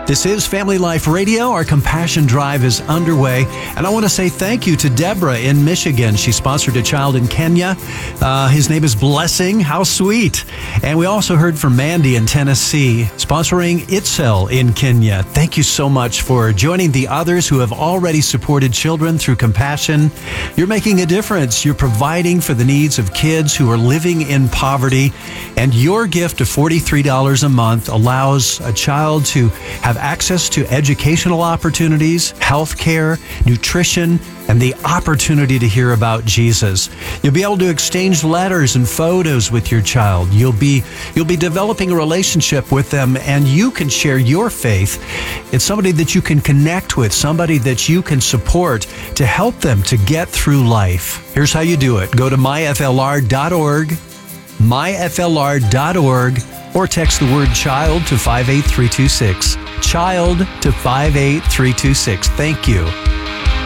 This is Family Life Radio. Our Compassion Drive is underway. And I want to say thank you to Deborah in Michigan. She sponsored a child in Kenya. His name is Blessing. How sweet. And we also heard from Mandy in Tennessee, sponsoring Itzel in Kenya. Thank you so much for joining the others who have already supported children through compassion. You're making a difference. You're providing for the needs of kids who are living in poverty. And your gift of $43 a month allows a child to have access to educational opportunities, health care, nutrition, and the opportunity to hear about Jesus. You'll be able to exchange letters and photos with your child. You'll be developing a relationship with them, and you can share your faith. It's somebody that you can connect with, somebody that you can support to help them to get through life. Here's how you do it. Go to myflr.org, myflr.org, or text the word child to 58326. Child to 58326. Thank you.